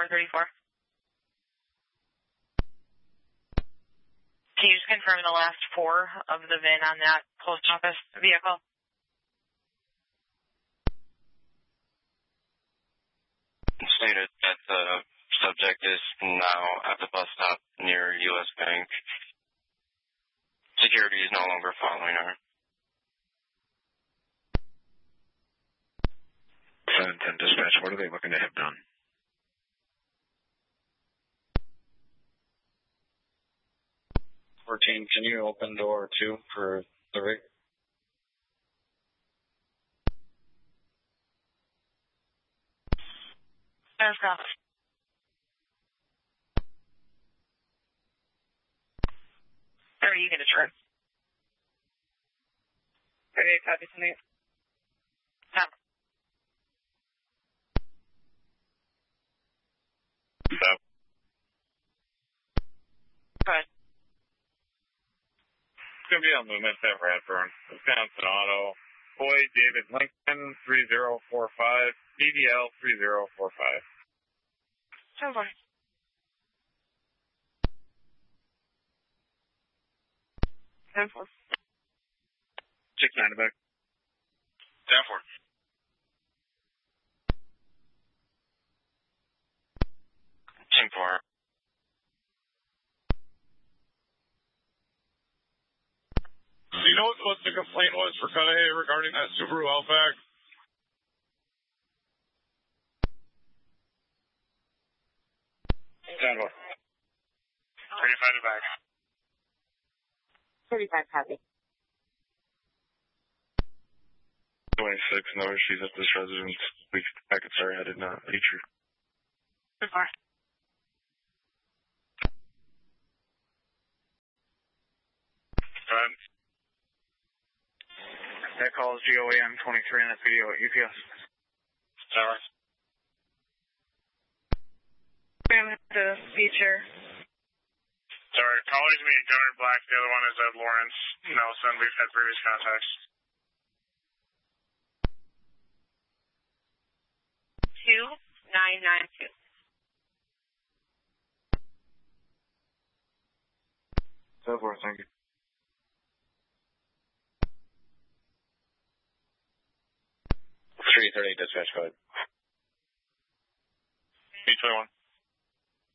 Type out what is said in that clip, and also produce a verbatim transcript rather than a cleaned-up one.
one thirty-four. Can you just confirm the last four of the V I N on that post office vehicle? Stated that the subject is now at the bus stop near U S Bank. Security is no longer following her. seven ten dispatch, what are they looking to have done? fourteen, can you open door two for the rig? There's got it. Or are you going to turn? thirty-eight, copy tonight. Stop. Stop. Go ahead. It's going to be on movement at Radburn. Wisconsin Auto. Boyd David Lincoln, three zero four five. B D L, three zero four five. ten four. ten four. six nine back. ten four. ten four. Do you know what the complaint was for Cudahy regarding that Subaru Outback? ten four. thirty-five to back. thirty-five, copy. twenty-six, no issues at this residence. We packet, sorry, I did not reach you. ten four. Go ahead. That call is G O A M twenty-three and that's video at U P S. Tower. Ma'am, the feature. Sorry, caller's me Gunner Black, the other one is Ed Lawrence. Nelson, we've had previous contacts. two nine nine two. So forth, thank you. three thirty dispatch code. B twenty-one.